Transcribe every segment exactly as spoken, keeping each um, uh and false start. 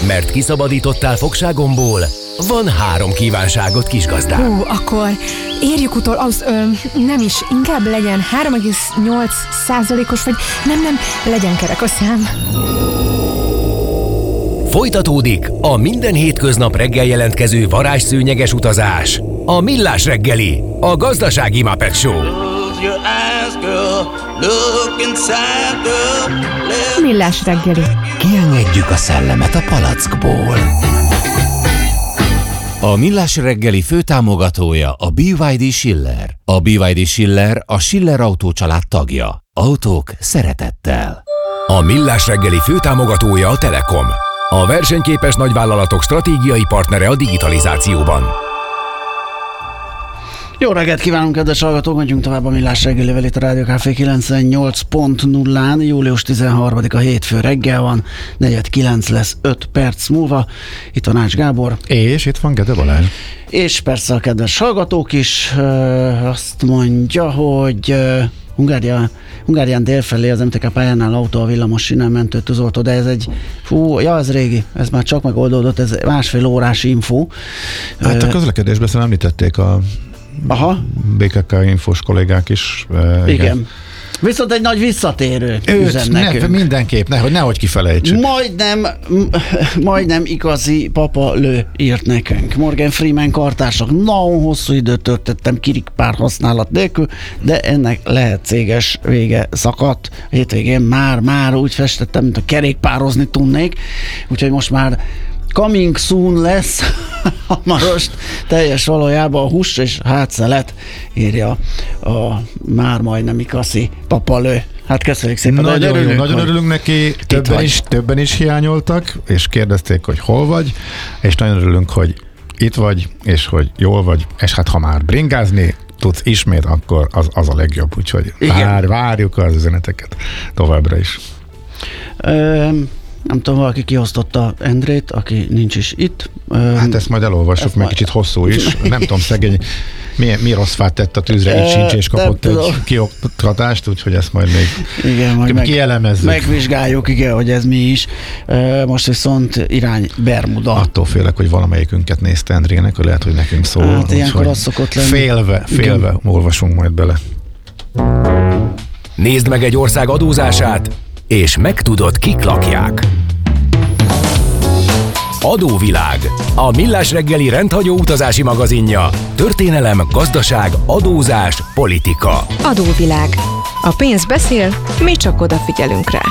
Mert kiszabadítottál fogságomból, van három kívánságot, kisgazdám. Hú, akkor érjük utol, az ö, nem is, inkább legyen három egész nyolc százalékos, vagy nem, nem, legyen kerek a szám. Folytatódik a minden hétköznap reggel jelentkező varázsszőnyeges utazás. A Millás reggeli, a gazdasági Muppet Show. Millás reggeli. Kiengedjük a szellemet a palackból. A Millás reggeli főtámogatója a bé vé dé Schiller. A bé vé dé Schiller a Schiller Autó család tagja. Autók szeretettel. A Millás reggeli főtámogatója a Telekom. A versenyképes nagyvállalatok stratégiai partnere a digitalizációban. Jó reggelt kívánunk, kedves hallgatók! Megyünk tovább a Millás reggelivel itt a Rádió Café kilencvennyolc pont nullán. július tizenharmadika hétfő reggel van, negyven kilenc lesz öt perc múlva. Itt van Ács Gábor. És itt van Gede Balázs. És persze a kedves hallgatók is uh, azt mondja, hogy uh, Hungária, Hungárián délfelé az em té ká pályánál autó a villamos sínen mentő tűzoltó, de ez egy, fú, ja, ez régi, ez már csak megoldódott, ez másfél órás info. Hát a közlekedésben szerintem említették a Aha. bé ká ká infós kollégák is. Uh, igen. igen. Viszont egy nagy visszatérő üzen nekünk. Ne, mindenképp, nehogy, nehogy kifelejtsük. Majdnem, majdnem igazi papa lő írt nekünk. Morgan Freeman kartársak. Nagyon hosszú időt töltöttem kirikpár használat nélkül, de ennek lehet céges vége szakadt. A hétvégén már, már úgy festettem, mint a kerékpározni tudnék. Úgyhogy most már coming soon lesz hamarost, teljes valójában a hús és hátszelet, írja a már majdnem ikaszi papalő. Hát köszönjük szépen. Nagyon, örülünk, jó, nagyon örülünk neki, többen is, többen is hiányoltak, és kérdezték, hogy hol vagy, és nagyon örülünk, hogy itt vagy, és hogy jól vagy, és hát ha már bringázni tudsz ismét, akkor az, az a legjobb, úgyhogy vár, várjuk az üzeneteket továbbra is. Um, Nem tudom, valaki kiosztotta Endrét, aki nincs is itt. Hát ezt majd elolvassuk, ezt meg majd... kicsit hosszú is. Nem tudom, szegény, mi, mi rossz fát tett a tűzre, így sincs, és kapott egy kioktatást, úgyhogy ezt majd még igen, majd meg, kielemezzük. Megvizsgáljuk, igen, hogy ez mi is. Most viszont irány Bermuda. Attól félek, hogy valamelyikünket nézte Endrének, hogy lehet, hogy nekünk szól. Hát ilyenkor az szokott lenni. Félve, félve igen. Olvasunk majd bele. Nézd meg egy ország adózását, és megtudod, kik lakják. Adóvilág, a Millás reggeli rendhagyó utazási magazinja. Történelem, gazdaság, adózás, politika. Adóvilág. A pénz beszél, mi csak odafigyelünk rá.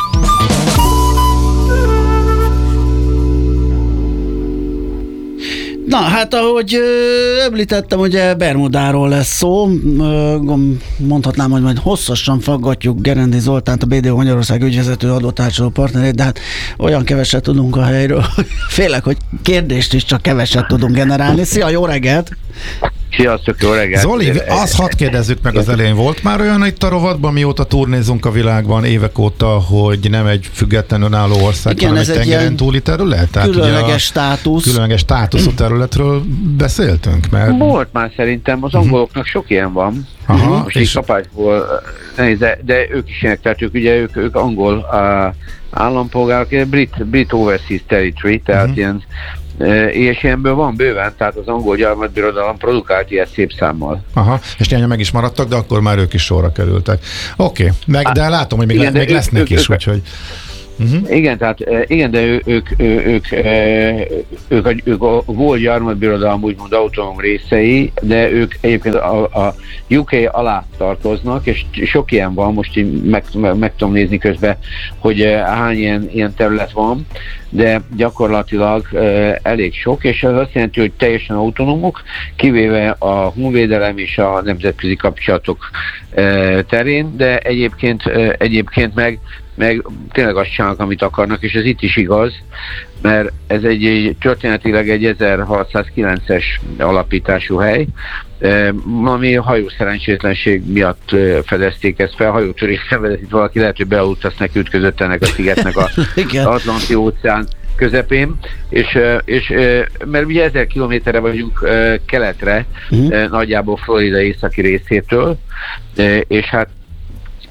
Na, hát ahogy ö, említettem, ugye Bermudáról lesz szó, ö, mondhatnám, hogy majd hosszasan faggatjuk Gerendi Zoltánt, a bé dé o Magyarország ügyvezető adótanácsadó partnerét, de hát olyan keveset tudunk a helyről, félek, hogy kérdést is csak keveset tudunk generálni. Szia, jó reggelt! Sziasztok, jó reggelt! Zoli, azt hadd kérdezzük meg az elején, volt már olyan itt a rovatban, mióta turnézunk a világban évek óta, hogy nem egy független önálló ország, igen, hanem egy tengeren túli terület? Tehát különleges státusz. Különleges státuszú területről beszéltünk? Mert... Volt már szerintem, az angoloknak sok ilyen van. Aha, most így kapásból, de, de ők is ilyenek, tehát ők, ugye, ők, ők angol uh, állampolgárok, brit, brit overseas territory, tehát uh-huh. ilyen és ilyenből van bőven, tehát az angol gyarmatbirodalom produkált ilyet szép számmal. Aha, és néhányan meg is maradtak, de akkor már ők is sorra kerültek. Oké, okay. De látom, hogy még, igen, le, még ők, lesznek ők, is, ők, úgyhogy... Uh-huh. Igen, tehát igen, de ők, ők, ők, ők, ők, ők a volt gyarmatbirodalom úgymond autonóm részei, de ők egyébként a, a u ká alá tartoznak, és sok ilyen van, most így meg, meg, meg tudom nézni közben, hogy hány ilyen, ilyen terület van, de gyakorlatilag elég sok, és az azt jelenti, hogy teljesen autonómok, kivéve a honvédelem és a nemzetközi kapcsolatok terén, de egyébként, egyébként meg meg tényleg azt csinálnak, amit akarnak, és ez itt is igaz, mert ez egy, egy történetileg egy ezerhatszázkilences alapítású hely, ami hajó szerencsétlenség miatt fedezték ezt fel, hajótörés szenvedett, itt valaki lehet, hogy bealudt, azt neki ütközött ennek a szigetnek a Atlanti óceán közepén, és, és mert ugye ezer kilométerre vagyunk keletre, uh-huh. nagyjából Florida északi részétől, és hát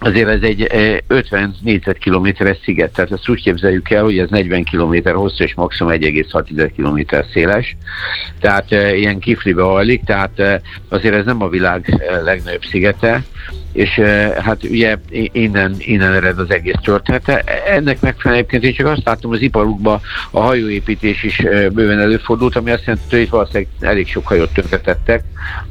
azért ez egy ötven négyzetkilométeres sziget, tehát ezt úgy képzeljük el, hogy ez negyven kilométer hosszú és maximum egy egész hat kilométer széles, tehát ilyen kiflibe hajlik, tehát azért ez nem a világ legnagyobb szigete, és hát ugye innen, innen ered az egész története. Ennek megfelelően egyébként én csak azt láttam, az iparukban a hajóépítés is bőven előfordult, ami azt jelenti, hogy itt valószínűleg elég sok hajót tönkretettek,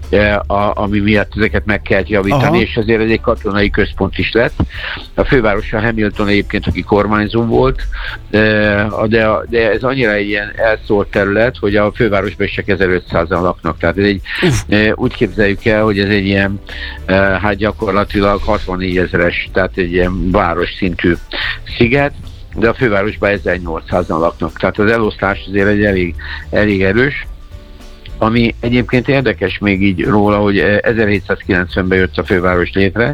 ami miatt ezeket meg kell javítani, aha, és azért ez egy katonai központ is lett. A fővárosa Hamilton egyébként, aki kormányzó volt, de, de ez annyira egy ilyen elszólt terület, hogy a fővárosban is csak ezerötszázan laknak. Tehát ez egy, úgy képzeljük el, hogy ez egy ilyen, hát gyakorlatilag hatvannégy ezeres, tehát egy ilyen város szintű sziget, de a fővárosban ezernyolcszázan laknak. Tehát az elosztás azért egy elég, elég erős. Ami egyébként érdekes még így róla, hogy ezerhétszázkilencvenben jött a főváros létre,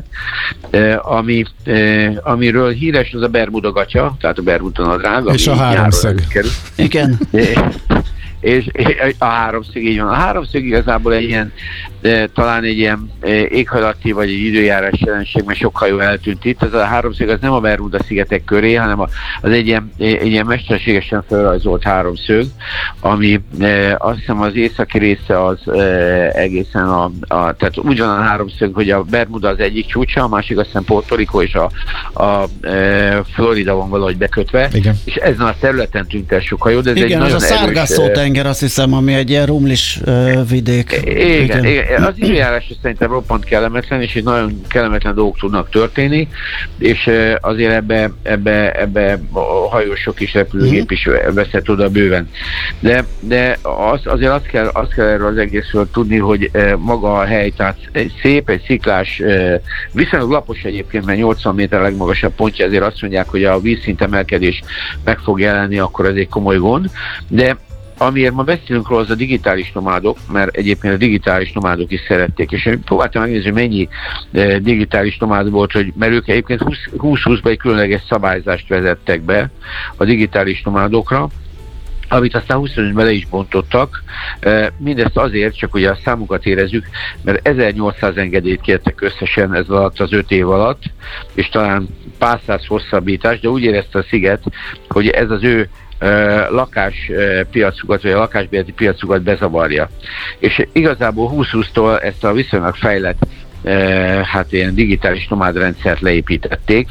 ami, amiről híres az a Bermuda gatya, tehát a Bermuda nadrág. És a háromszög. Igen. És a háromszög, így van. A háromszög igazából egy ilyen, e, talán egy ilyen e, éghajlati vagy egy időjárás jelenség, mert sok hajó eltűnt itt. Ez a háromszög az nem a Bermuda szigetek köré, hanem a, az egy ilyen, egy ilyen mesterségesen felrajzolt háromszög, ami e, azt hiszem az északi része az e, egészen a, a, tehát úgy van a háromszög, hogy a Bermuda az egyik csúcsa, a másik azt hiszem Puerto Rico és a, a e, Florida van valahogy bekötve. Igen. És ezen a területen tűnt el sok hajó, de ez igen, egy nagyon erős... Igen, tenger, azt hiszem, ami egy ilyen rumlis uh, vidék. Igen, igen. igen. Az időjárás szerintem roppant kellemetlen, és egy nagyon kellemetlen dolgok tudnak történni, és uh, azért ebbe, ebbe, ebbe a hajósok is, repülőgép is veszett oda bőven. De, de az, azért azt kell, azt kell erről az egészről tudni, hogy uh, maga a hely, tehát egy szép, egy sziklás, uh, viszonylag lapos egyébként, mert nyolcvan méter a legmagasabb pontja, ezért azt mondják, hogy a vízszint emelkedés meg fog jelenni, akkor ez egy komoly gond, de amiért ma beszélünk róla, az a digitális nomádok, mert egyébként a digitális nomádok is szerették, és én próbáltam megnézni, mennyi e, digitális nomád volt, hogy, mert ők egyébként húsz-húszban egy különleges szabályzást vezettek be a digitális nomádokra, amit aztán huszonötben le is bontottak. Mindezt azért, csak ugye a számukat érezzük, mert ezernyolcszáz engedélyt kértek összesen ez alatt az öt év alatt, és talán pár száz hosszabbítás, de úgy érezte a sziget, hogy ez az ő lakáspiacukat, vagy a lakásbérleti piacukat bezavarja. És igazából húsz-húsztól ezt a viszonylag fejlett hát ilyen digitális nomádrendszert leépítették,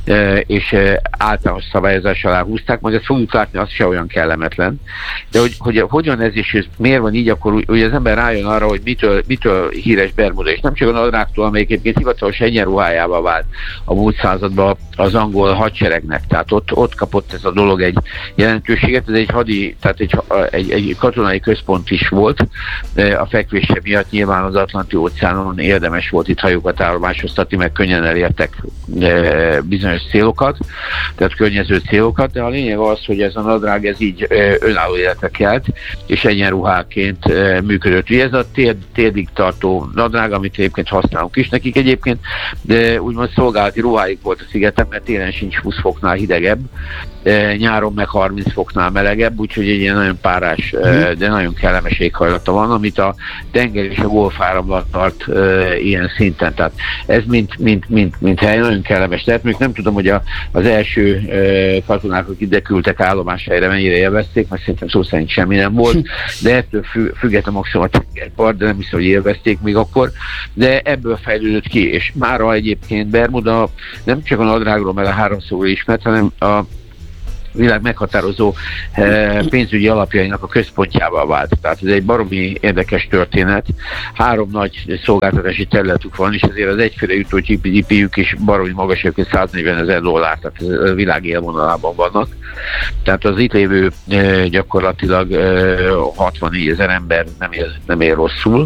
és általános szabályozás alá húzták, majd ezt fogjuk látni, az se olyan kellemetlen. De hogy, hogy hogyan ez is, ez miért van így, akkor ugye az ember rájön arra, hogy mitől, mitől híres Bermuda, és nem csak a nadrágtól, amelyik egyébként hivatalos egyenruhájával vált a múlt században az angol hadseregnek. Tehát ott, ott kapott ez a dolog egy jelentőséget, ez egy hadi, tehát egy, egy, egy katonai központ is volt, a fekvése miatt nyilván az Atlanti-óceánon érdemes volt itt hajókat állomásoztatni, meg könnyen elértek e, bizonyos célokat, tehát környező célokat, de a lényeg az, hogy ez a nadrág ez így e, önálló életre kelt, és egyenruháként e, működött. Ugye ez a tér, térdig tartó nadrág, amit egyébként használunk is nekik egyébként, de úgymond szolgálati ruháik volt a szigeten, mert télen sincs húsz foknál hidegebb, e, nyáron meg harminc foknál melegebb, úgyhogy egy ilyen nagyon párás, e, de nagyon kellemes éghajlata van, amit a tenger és a golfáramlat tart e, ilyen szinten. Tehát ez mint, mint, mint, mint hely nagyon kellemes. Tehát még nem tudom, hogy a, az első e, katonák, akik ide küldtek állomáshelyre, mennyire élvezték, mert szerintem szó szerint semmi nem volt, de ettől függetlenül maximum a tengerpart, de nem hiszem, hogy élvezték még akkor, de ebből fejlődött ki, és mára egyébként Bermuda nem csak a nadrágról, meg a háromszögről ismert, hanem a világ meghatározó pénzügyi alapjainak a központjával vált. Tehát ez egy baromi érdekes történet. Három nagy szolgáltatási területük van, és azért az egyfőre jutó gé dé pé-jük is baromi magas, száznegyven ezer dollár, tehát a világ élvonalában vannak. Tehát az itt lévő gyakorlatilag hatvannégy ezer ember nem él, nem él rosszul,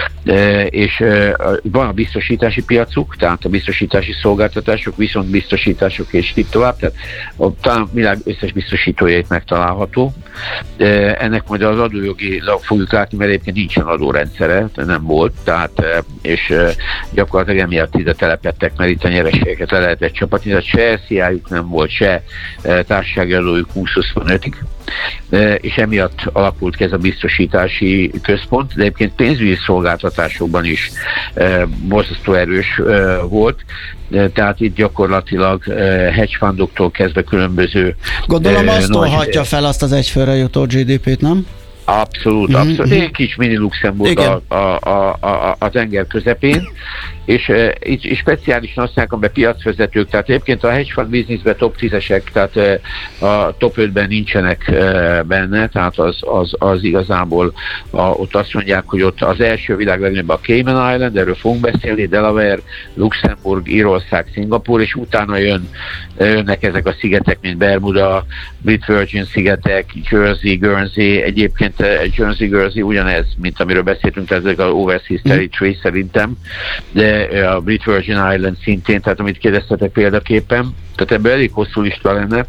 és van a biztosítási piacuk, tehát a biztosítási szolgáltatások, viszont biztosítások és így tovább, tehát a, talán a világ összes biztosítójait megtalálható. Ennek majd az adójogilag fogjuk látni, mert egyébként nincsen adórendszere, nem volt, tehát és gyakorlatilag emiatt ide telepedtek, mert itt a nyereségeket le lehetett csapatni, tehát se es zé á-juk nem volt, se társasági adójuk húsz-huszonötig, és emiatt alakult ki ez a biztosítási központ, de egyébként pénzügyi szolgáltatásokban is borzasztó erős volt, tehát itt gyakorlatilag hedge fundoktól kezdve különböző... Gondolom azt nagy, tolhatja fel azt az egyfőre jutó gé dé pét, nem? Abszolút, Mm-hmm. abszolút. Egy kis mini Luxemburg a, a, a, a, a tenger közepén, és e, itt és speciálisan használják be piacvezetők, tehát egyébként a hedge fund bizniszben top tízesek, tehát e, a top ötben nincsenek e, benne, tehát az, az, az igazából a, ott azt mondják, hogy ott az első világ legnagyobb a Cayman Island, erről fogunk beszélni, Delaware, Luxemburg, Írország, Szingapúr, és utána jön, jönnek ezek a szigetek, mint Bermuda, Brit Virgin szigetek, Jersey, Guernsey, egyébként Jersey, Guernsey ugyanez, mint amiről beszéltünk, tehát ezek az Overseas Territory szerintem, de a Brit Virgin Island szintén, tehát amit kérdeztetek példaképpen, tehát ebből elég hosszú lista lenne,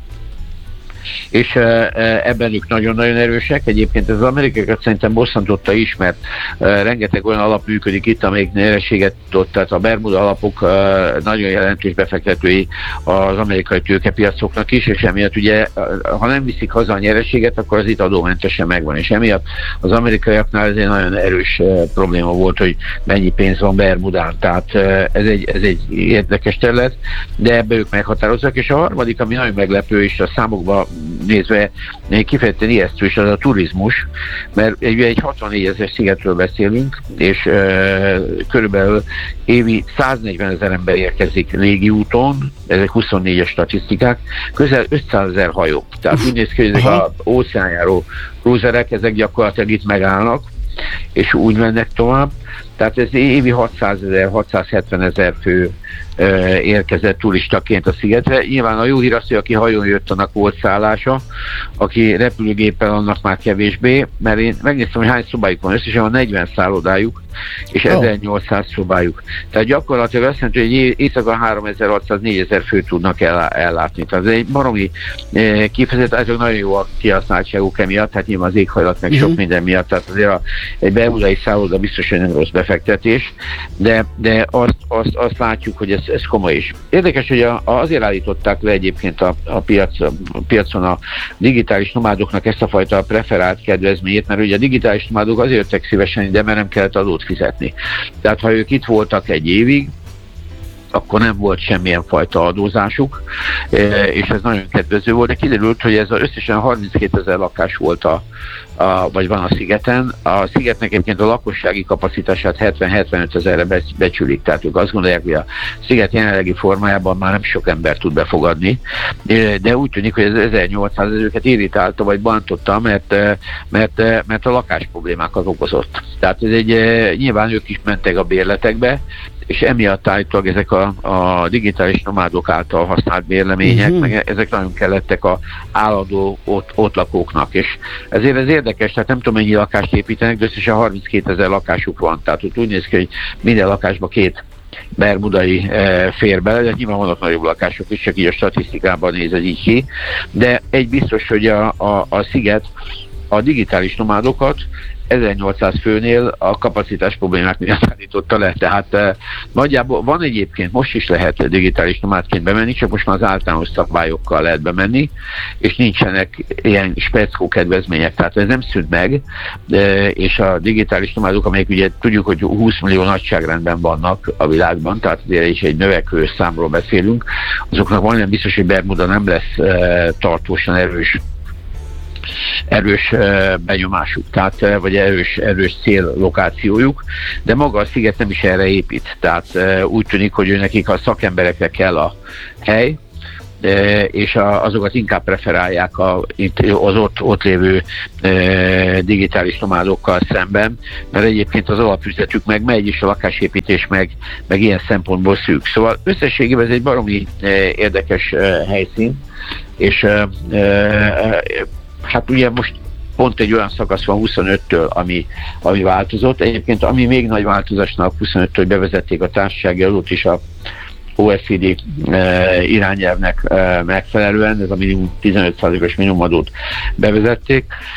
és ebben ők nagyon-nagyon erősek. Egyébként ez az amerikaiakat szerintem bosszantotta is, mert rengeteg olyan alap működik itt, amelyik nyereséget tudott, tehát a Bermuda alapok nagyon jelentős befektetői az amerikai tőkepiacoknak is, és emiatt ugye, ha nem viszik haza a nyereséget, akkor az itt adómentesen megvan, és emiatt az amerikaiaknál ez egy nagyon erős probléma volt, hogy mennyi pénz van Bermudán, tehát ez egy, ez egy érdekes terület, de ebbe ők meghatározzák, és a harmadik, ami nagyon meglepő, és a számokban nézve kifejezetten ijesztő, és az a turizmus, mert egy, egy hatvannégy ezer szigetről beszélünk, és e, körülbelül évi száznegyven ezer ember érkezik légiúton, ezek huszonnégyes statisztikák, közel ötszázezer hajó. Tehát úgy néz ki, hogy ezek az óceánjáró cruiserek, ezek gyakorlatilag itt megállnak, és úgy mennek tovább. Tehát ez évi hatszázezer, hatszázhetven ezer fő e, érkezett turistaként a szigetre. Nyilván a jó hír az, hogy aki hajón jött, annak volt szállása, aki repülőgéppel, annak már kevésbé, mert én megnéztem, hogy hány szobájuk van, összesen van negyven szállodájuk, és oh. ezernyolcszáz szobájuk. Tehát gyakorlatilag azt jelenti, hogy egy éjszaka háromezer-hatszáz négyezer főt tudnak ellátni. Tehát ez egy baromi e, kifejezett, ezek nagyon jó a kihasználtságuk emiatt, hát nyilván az éghajlat meg mm-hmm. sok minden miatt, tehát azért a, egy bermudai szálloda biztos, hogy nem rossz befektetés, de, de azt, azt, azt látjuk, hogy ez, ez komoly is. Érdekes, hogy a, azért állították le egyébként a, a, piac, a piacon a digitális nomádoknak ezt a fajta preferált kedvezményét, mert ugye a digitális nomádok azért jöttek szívesen ide, mert nem kellett adót fizetni. Tehát ha ők itt voltak egy évig, akkor nem volt semmilyen fajta adózásuk, és ez nagyon kedvező volt, de kiderült, hogy ez összesen harminckétezer lakás volt a, a, vagy van a szigeten. A szigetnek egyébként a lakossági kapacitását hetven-hetvenöt ezerre becsülik, tehát ők azt gondolják, hogy a sziget jelenlegi formájában már nem sok ember tud befogadni, de úgy tűnik, hogy ez ezernyolcszáz őket irritálta, vagy bántotta, mert, mert, mert a lakás problémákat okozott. Tehát ez egy, nyilván ők is mentek a bérletekbe, és emiatt állítólag ezek a, a digitális nomádok által használt bérlemények, uh-huh. meg ezek nagyon kellettek a állandó ott, ott lakóknak, és ezért ez érdekes, tehát nem tudom mennyi lakást építenek, de összesen harminckétezer lakásuk van, tehát ott úgy néz ki, hogy minden lakásban két bermudai e, fér bele, de nyilván vannak nagyobb lakások is, csak így a statisztikában néz ez így ki, de egy biztos, hogy a, a, a sziget a digitális nomádokat ezernyolcszáz főnél a kapacitás problémák miatt állította le. Tehát eh, nagyjából van egyébként, most is lehet digitális nomádként bemenni, csak most már az általános szabályokkal lehet bemenni, és nincsenek ilyen speckó kedvezmények. Tehát ez nem szűnt meg, de, és a digitális nomádok, amelyek ugye tudjuk, hogy húsz millió nagyságrendben vannak a világban, tehát azért is egy növekvő számról beszélünk, azoknak van olyan biztos, hogy Bermuda nem lesz eh, tartósan erős erős benyomásuk, tehát, vagy erős, erős céllokációjuk, de maga a sziget nem is erre épít. Tehát úgy tűnik, hogy nekik a szakemberekre kell a hely, és azokat inkább preferálják az ott, ott lévő digitális nomádokkal szemben, mert egyébként az alapüzletük meg megy, és a lakásépítés meg, meg ilyen szempontból szűk. Szóval összességében ez egy baromi érdekes helyszín, és hát ugye most pont egy olyan szakasz van huszonöttől, ami, ami változott. Egyébként ami még nagy változásnak huszonöttől bevezették a társasági adót is a o e cé dé e, irányelvnek e, megfelelően, ez a minimum tizenöt százalékos minimumadót bevezették,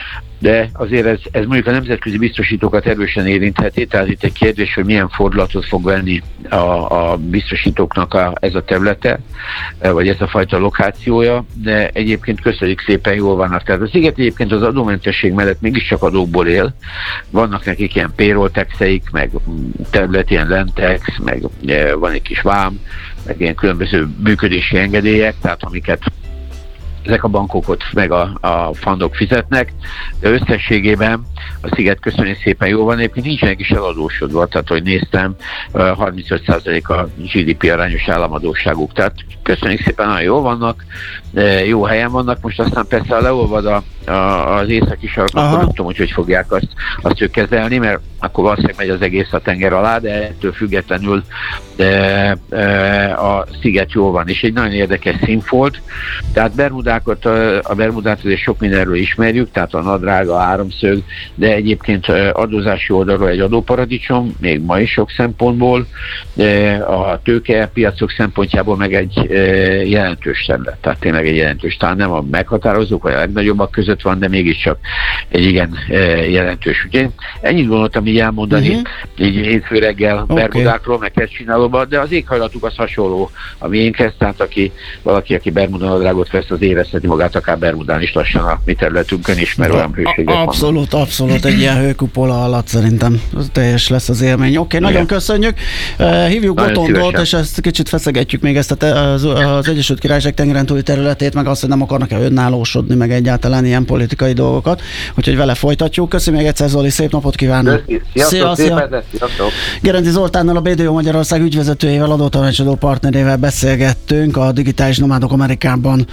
de azért ez, ez mondjuk a nemzetközi biztosítókat erősen érintheti, tehát itt egy kérdés, hogy milyen fordulatot fog venni a, a biztosítóknak a, ez a területe, vagy ez a fajta lokációja, de egyébként köszönjük szépen, jól vannak. Tehát a sziget egyébként az adómentesség mellett mégiscsak adókból él, vannak nekik ilyen payroll taxeik, meg terület ilyen lentex, meg van egy kis vám, meg ilyen különböző működési engedélyek, tehát amiket ezek a bankok ott meg a, a fundok fizetnek, de összességében a sziget köszönjük szépen jól van, egyébként nincsenek is eladósodva, tehát hogy néztem, harmincöt százalék a gé dé pé arányos államadósságuk, tehát köszönjük szépen, nagyon jól vannak, jó helyen vannak, most aztán persze a leolvad a, a, az északi sarkon, akkor nem tudom, hogy hogy fogják azt, azt ők kezelni, mert akkor valószínűleg megy az egész a tenger alá, de ettől függetlenül de, de a sziget jól van, és egy nagyon érdekes színfolt, tehát Bermudákat, a Bermudát azért sok mindenről ismerjük, tehát a nadrág, a háromszög, de egyébként adózási oldalról egy adóparadicsom, még ma is sok szempontból, de a tőkepiacok szempontjából meg egy jelentős terület, tehát tényleg egy jelentős, talán nem a meghatározók, vagy a legnagyobbak között van, de mégiscsak egy igen jelentős. Ugye ennyit gondoltam így elmondani, uh-huh. így hétfő reggel okay. Bermudákról, meg Kecsfinálóban, de az éghajlatuk az hasonló a miénkhez, tehát aki, valaki, aki Bermuda nadrágot vesz, az érezheti magát akár Bermudán is lassan a mi területünkön is, mert olyan hőségek vannak. Abszolút, abszolút, egy ilyen hőkupola alatt szerintem teljes lesz az élmény. Oké, okay, nagyon köszönjük. Uh, hívjuk Botondot, és ezt kicsit feszegetjük még ezt a te, az, az Egyesült Királyság tengeren túli területét, meg azt, hogy nem akarnak-e önállósodni, meg egyáltalán ilyen politikai dolgokat. Úgyhogy vele folytatjuk. Köszönjük még egyszer, Zoli, szép napot kívánok! Sziasztok, szia, szia. Gerendi Zoltánnal, a bé dé o Magyarország ügyvezetőjével, adótanácsadó partnerével beszélgettünk a digitális nomádok Amerikában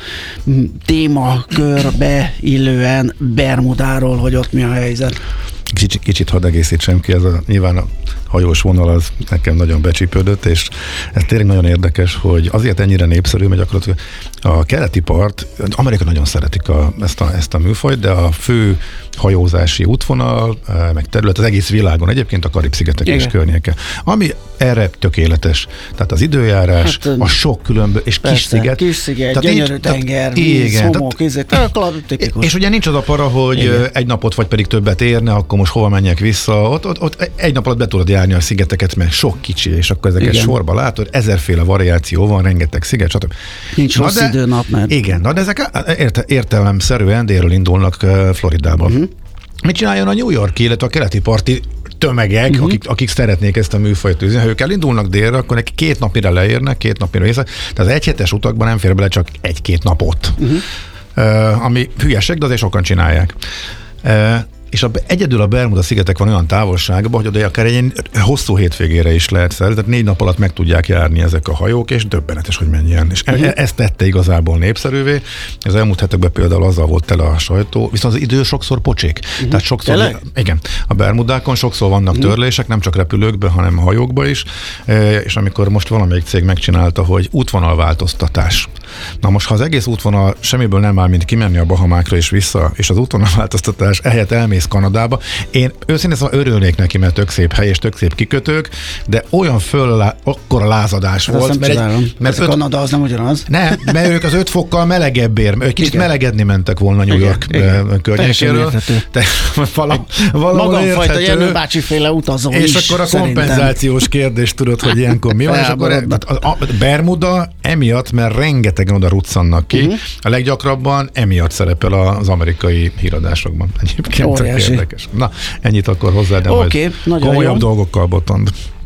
témakörbe illően Bermudáról, hogy ott mi a helyzet. Kicsit, kicsit hadd egészítsem ki, ez a, nyilván a hajós vonal az nekem nagyon becsípődött, és ez tényleg nagyon érdekes, hogy azért ennyire népszerű, mert gyakorlatilag a keleti part, Amerika nagyon szeretik a, ezt, a, ezt a műfajt, de a fő hajózási útvonal, meg terület az egész világon, egyébként a Karib-szigetek és környéke. Ami erre tökéletes. Tehát az időjárás, hát, a sok különböző, és persze, kis sziget. Kis sziget, gyönyörű tenger, víz, homok, tipikus. És ugye nincs az a para, hogy igen. egy napot vagy pedig többet érne, akkor most hova menjek vissza. Ott, ott, ott egy nap alatt be tudod járni a szigeteket, mert sok kicsi, és akkor ezeket igen. sorba látod, ezerféle variáció van, rengeteg sziget, stb. Nincs rossz de, időnap, mert... Igen, na de ezek érte, értelemszerűen délről indulnak Floridában. Uh-huh. Mit csináljon a New York, illetve a keleti parti tömegek, uh-huh. akik, akik szeretnék ezt a műfajt űzni? Ha ők elindulnak délre, akkor neki két napira leérnek, két napira észre, tehát az egyhetes utakban nem fér bele csak egy-két napot. Uh-huh. Uh, ami hülyeség, de azért sokan csinálják. Uh, és a, egyedül a Bermuda-szigetek van olyan távolságban, hogy oda akár egy hosszú hétvégére is lehet szerzni, tehát négy nap alatt meg tudják járni ezek a hajók, és döbbenetes, hogy mennyien. És uh-huh. ezt tette igazából népszerűvé. Az elmúlt hetekben például azzal volt tele a sajtó, viszont az idő sokszor pocsék. Uh-huh. Tehát sokszor, Tele? igen, a Bermudákon sokszor vannak uh-huh. törlések, nem csak repülőkben, hanem hajókban is, és amikor most valamelyik cég megcsinálta, hogy útvonalváltoztatás. Na most, ha az egész útvonal semmiből nem áll, mint kimenni a Bahamákra és vissza, és az útvonalváltoztatás ehelyett elmész Kanadába. Én őszintén szóval örülnék neki, mert tök szép hely és tök szép kikötők, de olyan föl, akkora lázadás hát volt. Mert, egy, mert öt, Kanada az nem ugyanaz. Nem, mert ők az öt fokkal melegebbért, ők kicsit igen. melegedni mentek volna New York környékéről. Vala, Magamfajta Jenő bácsi féle utazó és is, akkor a szerintem. Kompenzációs kérdés tudod, hogy ilyenkor mi van, és akkor a, a Bermuda emiatt, mert rengetegen oda ruccannak ki, uh-huh. a leggyakrabban emiatt szerepel az amerikai híradásokban. Egyébként érdekes. Na, ennyit akkor hozzá, de okay, majd komolyabb dolgokkal, Botond.